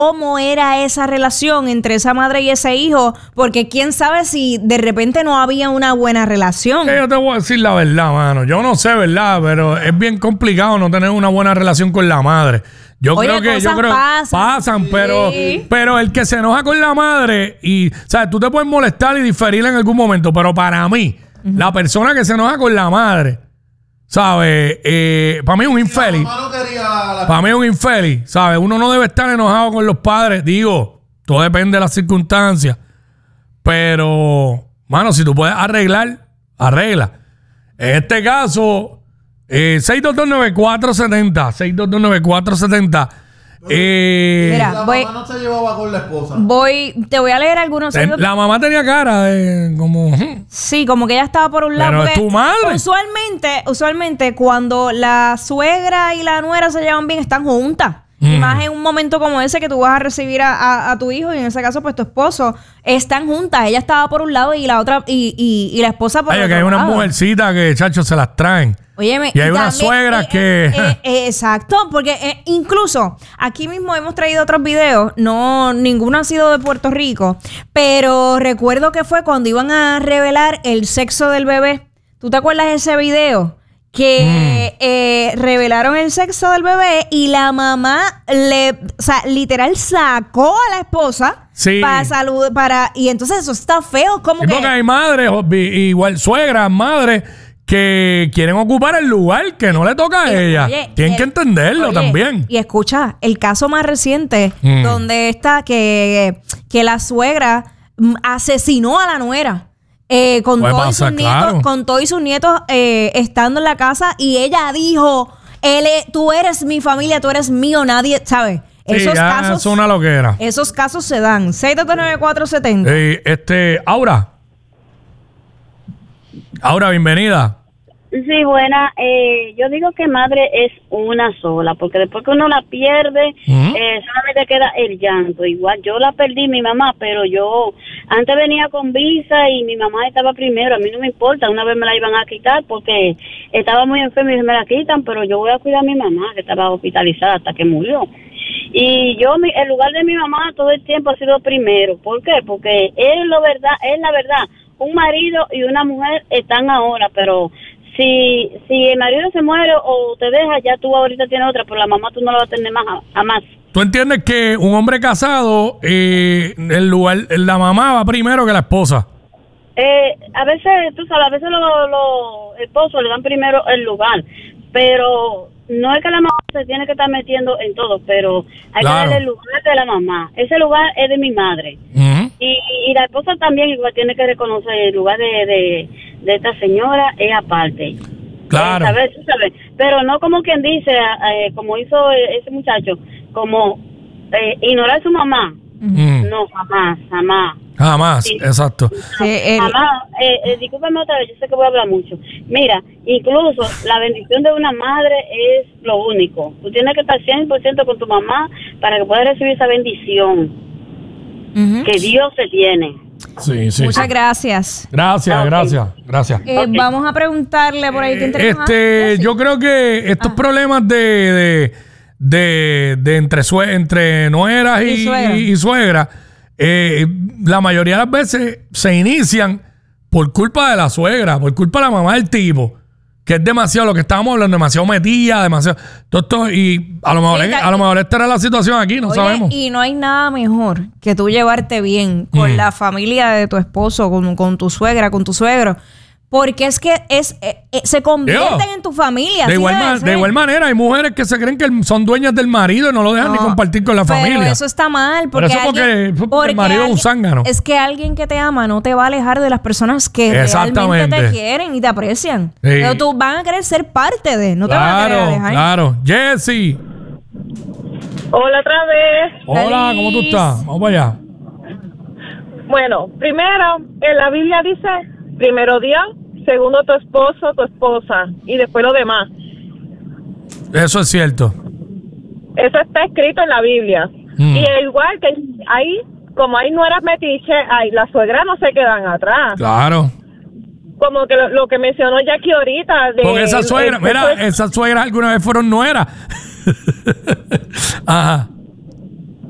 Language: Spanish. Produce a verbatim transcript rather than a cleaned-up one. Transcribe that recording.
cómo era esa relación entre esa madre y ese hijo, porque quién sabe si de repente no había una buena relación. Yo te voy a decir la verdad, mano. Yo no sé, ¿verdad? Pero es bien complicado no tener una buena relación con la madre. Yo Oye, creo que yo creo pasan, pasan, pero, sí. pero el que se enoja con la madre y, o sea, tú te puedes molestar y diferir en algún momento, pero para mí, uh-huh. la persona que se enoja con la madre, ¿sabes? Eh, para mí es un infeliz. No la... Para mí es un infeliz, ¿sabes? Uno no debe estar enojado con los padres. Digo, todo depende de las circunstancias. Pero, mano, si tú puedes arreglar, arregla. En este caso... Eh, seis dos dos nueve cuatro siete cero, seis dos dos nueve cuatro siete cero. Eh, Mira, la voy, mamá no se llevaba con la esposa. Voy, te voy a leer algunos. Ten, la mamá tenía cara de como... Sí, como que ella estaba por un lado. Pero es tu madre. Usualmente, usualmente cuando la suegra y la nuera se llevan bien, están juntas. Mm. Y más en un momento como ese que tú vas a recibir a, a, a tu hijo, y en ese caso, pues tu esposo, están juntas. Ella estaba por un lado y la otra, y, y, y la esposa por Ay, otro que hay lado. unas mujercitas que, chachos, se las traen. Óyeme, y hay unas suegras eh, que... Eh, eh, exacto, porque eh, incluso aquí mismo hemos traído otros videos, no, ninguno ha sido de Puerto Rico, pero recuerdo que fue cuando iban a revelar el sexo del bebé. ¿Tú te acuerdas de ese video? Que mm. eh, revelaron el sexo del bebé y la mamá le, o sea, literal sacó a la esposa sí. para salud, para, y entonces eso está feo, como sí, que... Porque hay madres, igual suegras, madres, que quieren ocupar el lugar que no le toca a ella. Oye, Tienen el, que entenderlo oye, también. Y escucha, el caso más reciente, mm. donde está que, que la suegra asesinó a la nuera. Eh, con, todos pasar, sus claro. nietos, con todos sus nietos eh, estando en la casa, y ella dijo, él, tú eres mi familia, tú eres mío, nadie, ¿sabes? Sí, esos ya casos es una loquera. Esos casos se dan. seis dos nueve cuatro siete cero. Eh, este, Aura. Aura, bienvenida. Sí, buena. Eh, yo digo que madre es una sola, porque después que uno la pierde, uh-huh. eh, solamente queda el llanto. Igual, yo la perdí, mi mamá, pero yo antes venía con visa y mi mamá estaba primero. A mí no me importa, una vez me la iban a quitar porque estaba muy enferma y me la quitan, pero yo voy a cuidar a mi mamá, que estaba hospitalizada hasta que murió. Y yo, mi, el lugar de mi mamá todo el tiempo ha sido primero. ¿Por qué? Porque es lo verdad, es la verdad. Un marido y una mujer están ahora, pero... Si si el marido se muere o te deja, ya tú ahorita tienes otra, pero la mamá tú no la vas a tener más jamás. ¿Tú entiendes que un hombre casado, eh, el lugar, la mamá va primero que la esposa? Eh, a veces, tú sabes, a veces los lo esposos le dan primero el lugar, pero no es que la mamá se tiene que estar metiendo en todo, pero hay claro. que darle el lugar de la mamá. Ese lugar es de mi madre. Uh-huh. y, y la esposa también igual tiene que reconocer el lugar de... de de esta señora es aparte. Claro. Eh, ¿sabes? ¿Sabes? Pero no como quien dice, eh, como hizo ese muchacho, como eh, ignorar a su mamá. Mm. No, jamás, jamás. Jamás, sí. Exacto. Sí, el... Jamás. Eh, eh, discúlpame otra vez, yo sé que voy a hablar mucho. Mira, incluso la bendición de una madre es lo único. Tú tienes que estar cien por ciento con tu mamá para que puedas recibir esa bendición uh-huh. que Dios te tiene. Sí, sí. Muchas sí. gracias. Gracias, okay. gracias, gracias. Eh, okay. Vamos a preguntarle por ahí que Este, yo creo que estos ah. problemas de, de, de, de entre, sue, entre nueras y, y suegra, y, y suegra eh, la mayoría de las veces se inician por culpa de la suegra, por culpa de la mamá del tipo. Que es demasiado, lo que estábamos hablando, demasiado metida, demasiado... Todo esto, y a lo mejor, a lo mejor esta era la situación aquí, no Oye, sabemos. Y no hay nada mejor que tú llevarte bien con mm. la familia de tu esposo, con, con tu suegra, con tu suegro. Porque es que es eh, eh, se convierten Dios. en tu familia. De igual, man, de igual manera, hay mujeres que se creen que son dueñas del marido y no lo dejan no, ni compartir con la pero familia. Eso está mal. Porque, pero eso alguien, porque, porque el marido es un zángano. Es que alguien que te ama no te va a alejar de las personas que realmente te quieren y te aprecian. Sí. Pero tú van a querer ser parte de, no claro, te van a querer alejar. Claro, Jessy. Hola otra vez. Hola, Feliz. ¿Cómo tú estás? Vamos para allá. Bueno, primero, en la Biblia dice, primero Dios, segundo tu esposo, tu esposa, y después lo demás. Eso es cierto. Eso está escrito en la Biblia. Mm. Y igual que ahí, como hay nueras metiches, ahí las suegras no se quedan atrás. Claro. Como que lo, lo que mencionó Jackie ahorita. De Porque esas suegras, mira, es, esas suegras alguna vez fueron nueras. Ajá.